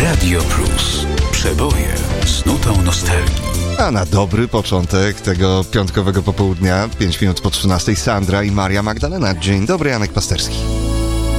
Radio Plus. Przeboje z nutą nostalgii. A na dobry początek tego piątkowego popołudnia, 5 minut po 13, Sandra i Maria Magdalena. Dzień dobry, Janek Pasterski.